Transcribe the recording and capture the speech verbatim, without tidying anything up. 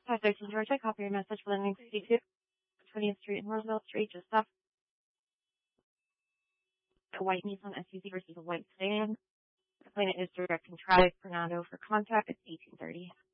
five thirteen Georgia, copy your message for landing sixty-two, twentieth Street and Roosevelt Street, just off a white Nissan S U V versus a white sedan. The plane is directing traffic Fernando for contact at eighteen thirty.